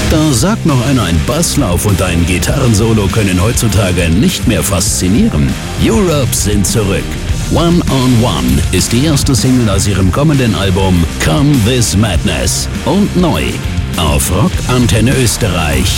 Da sagt noch einer, ein Basslauf und ein Gitarrensolo können heutzutage nicht mehr faszinieren. Europe sind zurück. One on One ist die erste Single aus ihrem kommenden Album Come This Madness und neu auf Rock Antenne Österreich.